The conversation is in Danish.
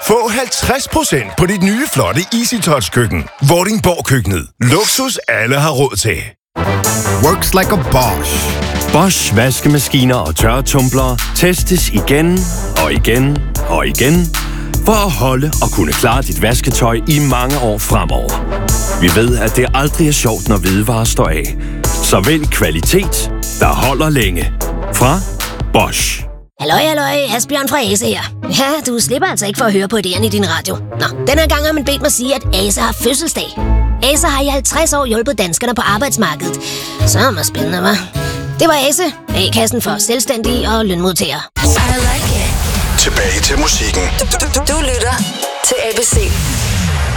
Få 50% på dit nye flotte EasyTouch-køkken. Vordingborg-køkkenet. Luksus alle har råd til. Works like a Bosch. Bosch vaskemaskiner og tørretumblere testes igen og igen og igen for at holde og kunne klare dit vasketøj i mange år fremover. Vi ved, at det aldrig er sjovt, når hvidevarer står af. Så vælg kvalitet, der holder længe. Fra Bosch. Halløj, Asbjørn fra Ase her. Ja, du slipper altså ikke for at høre på idéerne i din radio. Nå, den her gang har man bedt mig sige, at Ase har fødselsdag. Ase har i 50 år hjulpet danskerne på arbejdsmarkedet. Så er det spændende, hva'? Det var Ase, A-kassen for selvstændige og lønmodtagere. Tilbage til musikken. Du lytter til ABC.